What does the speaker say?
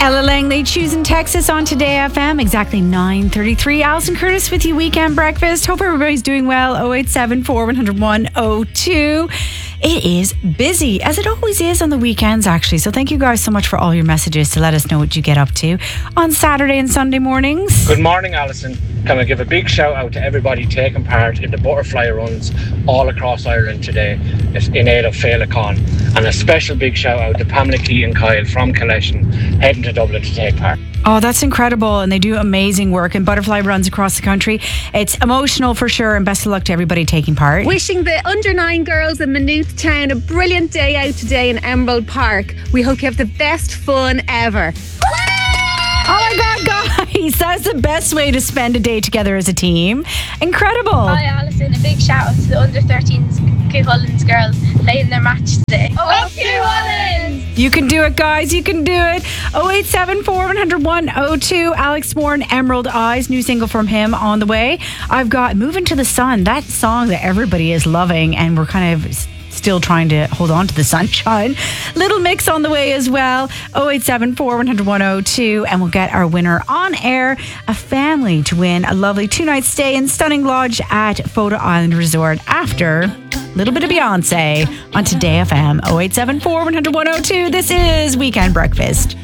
Ella Langley choosing Texas on Today FM. Exactly 9:33. Alison Curtis with you, Weekend Breakfast. Hope everybody's doing well. 087 100 102. It is busy, as it always is on the weekends, actually. So thank you guys so much for all your messages to let us know what you get up to on Saturday and Sunday mornings. Good morning, Alison. Can I give a big shout out to everybody taking part in the butterfly runs all across Ireland today in aid of Féileacáin, and a special big shout out to Pamela Key and Kyle from Collection heading to Dublin to take part. Oh, that's incredible. And they do amazing work and butterfly runs across the country. It's emotional for sure, and best of luck to everybody taking part. Wishing the under-9 girls in Maynooth Town a brilliant day out today in Emerald Park. We hope you have the best fun ever. Oh my God, guys, that's the best way to spend a day together as a team. Incredible. Hi, Alison. A big shout out to the under-13s Cullens girls playing their match today. Up Cullens! You can do it, guys. You can do it. 087 100 102. Alex Warren, Emerald Eyes, new single from him on the way. I've got Moving to the Sun, that song that everybody is loving, and we're kind of still trying to hold on to the sunshine. Little Mix on the way as well. 087 100 102. And we'll get our winner on air, a family to win a lovely 2-night stay in Stunning Lodge at Photo Island Resort after a little bit of Beyonce on Today FM. 087 100 102. This is Weekend Breakfast.